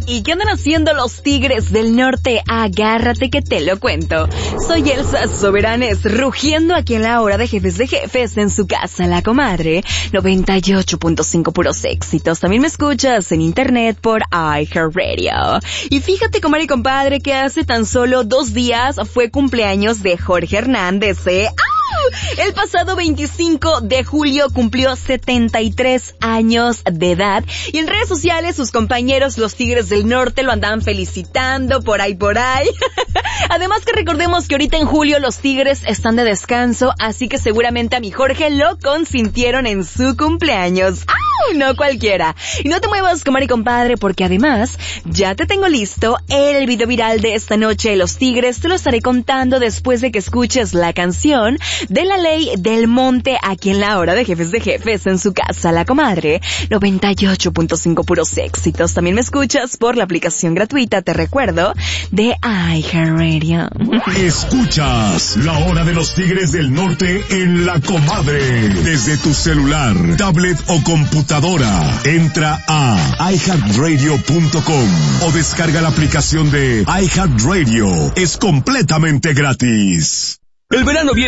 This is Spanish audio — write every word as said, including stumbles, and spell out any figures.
¿Y qué andan haciendo los Tigres del Norte? Agárrate que te lo cuento. Soy Elsa Soberanes, rugiendo aquí en la hora de Jefes de Jefes en su casa, La Comadre, noventa y ocho punto cinco puros éxitos. También me escuchas en internet por iHeartRadio. Y fíjate, comadre y compadre, que hace tan solo dos días fue cumpleaños de Jorge Hernández, ¿eh? ¡Ah! El pasado veinticinco de julio cumplió setenta y tres años de edad y en redes sociales sus compañeros los Tigres del Norte lo andaban felicitando por ahí por ahí. Además que recordemos que ahorita en julio los Tigres están de descanso, así que seguramente a mi Jorge lo consintieron en su cumpleaños. ¡Au! No cualquiera. Y no te muevas, comadre y compadre, porque además ya te tengo listo el video viral de esta noche de los Tigres. Te lo estaré contando después de que escuches la canción de La Ley del Monte aquí en la hora de Jefes de Jefes en su casa, La Comadre, noventa y ocho punto cinco puros éxitos. También me escuchas por la aplicación gratuita, te recuerdo, de iHeartRadio. Escuchas La Hora de los Tigres del Norte en La Comadre. Desde tu celular, tablet o computadora, entra a i heart radio punto com o descarga la aplicación de iHeartRadio. Es completamente gratis. El verano viene